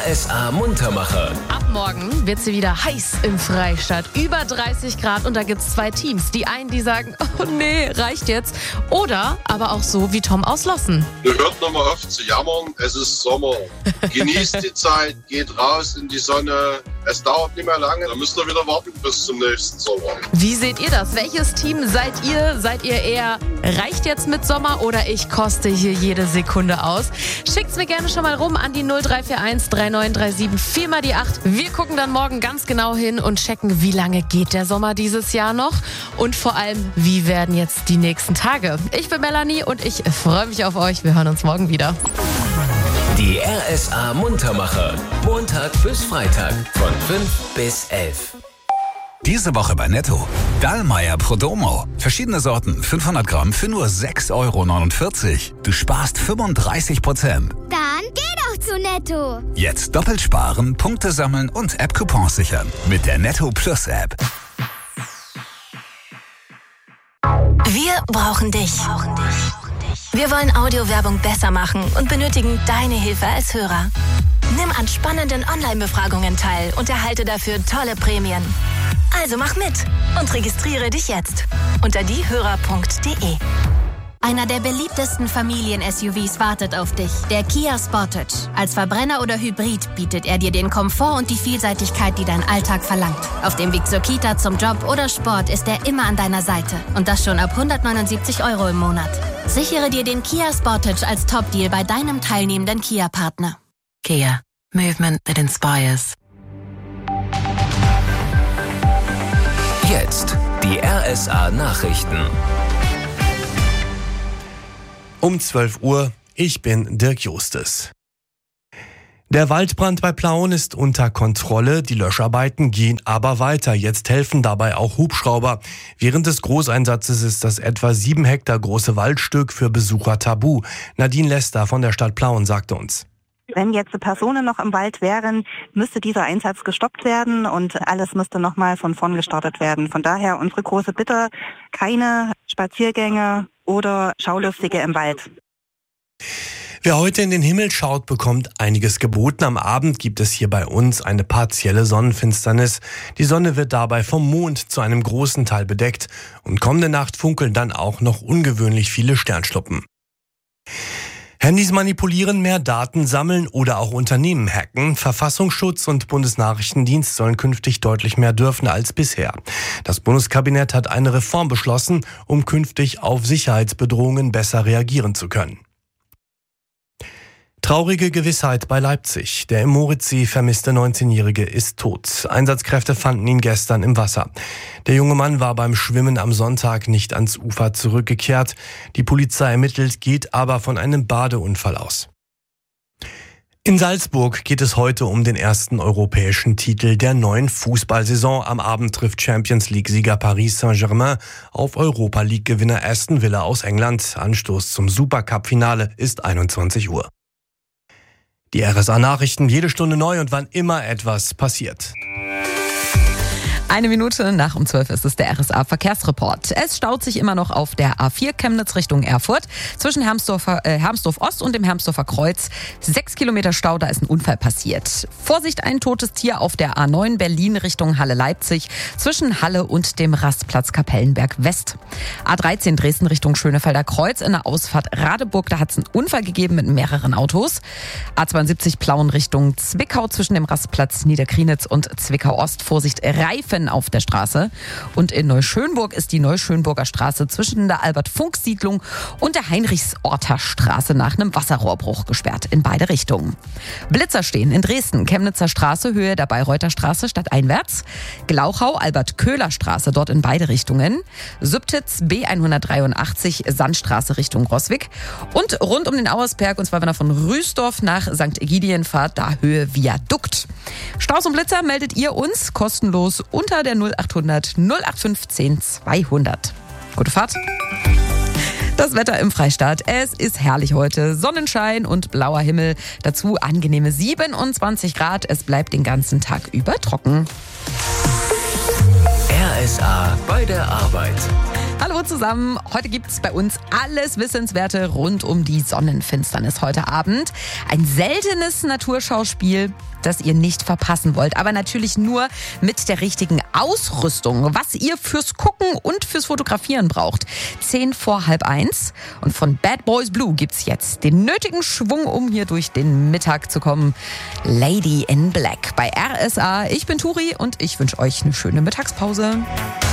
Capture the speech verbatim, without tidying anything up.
R S A Muntermacher. Ab morgen wird sie wieder heiß im Freistaat. Über dreißig Grad und da gibt es zwei Teams. Die einen, die sagen, oh nee, reicht jetzt. Oder aber auch so wie Tom aus Lossen. Hört nochmal auf zu jammern, es ist Sommer. Genießt die Zeit, geht raus in die Sonne. Es dauert nicht mehr lange, dann müsst ihr wieder warten bis zum nächsten Sommer. Wie seht ihr das? Welches Team seid ihr? Seid ihr eher, reicht jetzt mit Sommer oder ich koste hier jede Sekunde aus? Schickt's mir gerne schon mal rum an die null drei vier eins drei neun drei sieben vier mal die acht. Wir gucken dann morgen ganz genau hin und checken, wie lange geht der Sommer dieses Jahr noch und vor allem, wie werden jetzt die nächsten Tage. Ich bin Melanie und ich freue mich auf euch. Wir hören uns morgen wieder. Die R S A Muntermacher. Montag bis Freitag von fünf bis elf. Diese Woche bei Netto. Dallmayr Prodomo. Verschiedene Sorten, fünfhundert Gramm für nur sechs Euro neunundvierzig. Du sparst fünfunddreißig Prozent. Dann geh doch zu Netto. Jetzt doppelt sparen, Punkte sammeln und App-Coupons sichern. Mit der Netto Plus App. Wir brauchen dich. Wir wollen Audiowerbung besser machen und benötigen deine Hilfe als Hörer. Nimm an spannenden Online-Befragungen teil und erhalte dafür tolle Prämien. Also mach mit und registriere dich jetzt unter diehörer punkt de. Einer der beliebtesten Familien-S U Vs wartet auf dich, der Kia Sportage. Als Verbrenner oder Hybrid bietet er dir den Komfort und die Vielseitigkeit, die dein Alltag verlangt. Auf dem Weg zur Kita, zum Job oder Sport ist er immer an deiner Seite. Und das schon ab hundertneunundsiebzig Euro im Monat. Sichere dir den Kia Sportage als Top-Deal bei deinem teilnehmenden Kia-Partner. Kia. Movement that inspires. Jetzt die R S A Nachrichten. Um zwölf Uhr, ich bin Dirk Justes. Der Waldbrand bei Plauen ist unter Kontrolle, die Löscharbeiten gehen aber weiter. Jetzt helfen dabei auch Hubschrauber. Während des Großeinsatzes ist das etwa sieben Hektar große Waldstück für Besucher tabu. Nadine Lester von der Stadt Plauen sagte uns. Wenn jetzt Personen noch im Wald wären, müsste dieser Einsatz gestoppt werden und alles müsste nochmal von vorn gestartet werden. Von daher unsere große Bitte, keine Spaziergänge oder Schaulustige im Wald. Wer heute in den Himmel schaut, bekommt einiges geboten. Am Abend gibt es hier bei uns eine partielle Sonnenfinsternis. Die Sonne wird dabei vom Mond zu einem großen Teil bedeckt und kommende Nacht funkeln dann auch noch ungewöhnlich viele Sternschnuppen. Handys manipulieren, mehr Daten sammeln oder auch Unternehmen hacken. Verfassungsschutz und Bundesnachrichtendienst sollen künftig deutlich mehr dürfen als bisher. Das Bundeskabinett hat eine Reform beschlossen, um künftig auf Sicherheitsbedrohungen besser reagieren zu können. Traurige Gewissheit bei Leipzig. Der im Moritzsee vermisste neunzehnjährige ist tot. Einsatzkräfte fanden ihn gestern im Wasser. Der junge Mann war beim Schwimmen am Sonntag nicht ans Ufer zurückgekehrt. Die Polizei ermittelt, geht aber von einem Badeunfall aus. In Salzburg geht es heute um den ersten europäischen Titel der neuen Fußballsaison. Am Abend trifft Champions-League-Sieger Paris Saint-Germain auf Europa-League-Gewinner Aston Villa aus England. Anstoß zum Supercup-Finale ist einundzwanzig Uhr. Die R S A-Nachrichten, jede Stunde neu und wann immer etwas passiert. Eine Minute nach um zwölf ist es der R S A-Verkehrsreport. Es staut sich immer noch auf der A vier Chemnitz Richtung Erfurt zwischen Hermsdorfer, äh, Hermsdorf Ost und dem Hermsdorfer Kreuz. Sechs Kilometer Stau, da ist ein Unfall passiert. Vorsicht, ein totes Tier auf der A neun Berlin Richtung Halle-Leipzig zwischen Halle und dem Rastplatz Kapellenberg West. A dreizehn Dresden Richtung Schönefelder Kreuz in der Ausfahrt Radeburg, da hat es einen Unfall gegeben mit mehreren Autos. A zweiundsiebzig Plauen Richtung Zwickau zwischen dem Rastplatz Niederkrienitz und Zwickau Ost. Vorsicht, Reifen auf der Straße. Und in Neuschönburg ist die Neuschönburger Straße zwischen der Albert-Funk-Siedlung und der Heinrichsorter Straße nach einem Wasserrohrbruch gesperrt in beide Richtungen. Blitzer stehen in Dresden, Chemnitzer Straße, Höhe der Bayreuther Straße stadteinwärts. Glauchau, Albert-Köhler Straße, dort in beide Richtungen. Sübtitz, B hundertdreiundachtzig, Sandstraße Richtung Roswig. Und rund um den Auersberg, und zwar wenn er von Rüsdorf nach Sankt Ägidien fahrt, da Höhe Viadukt. Staus und Blitzer meldet ihr uns kostenlos unter der null achthundert null acht fünfzehn zweihundert. Gute Fahrt. Das Wetter im Freistaat. Es ist herrlich heute. Sonnenschein und blauer Himmel. Dazu angenehme siebenundzwanzig Grad. Es bleibt den ganzen Tag über trocken. R S A bei der Arbeit. Hallo zusammen, heute gibt es bei uns alles Wissenswerte rund um die Sonnenfinsternis heute Abend. Ein seltenes Naturschauspiel, das ihr nicht verpassen wollt, aber natürlich nur mit der richtigen Ausrüstung, was ihr fürs Gucken und fürs Fotografieren braucht. Zehn vor halb eins und von Bad Boys Blue gibt's jetzt den nötigen Schwung, um hier durch den Mittag zu kommen. Lady in Black bei R S A. Ich bin Turi und ich wünsche euch eine schöne Mittagspause.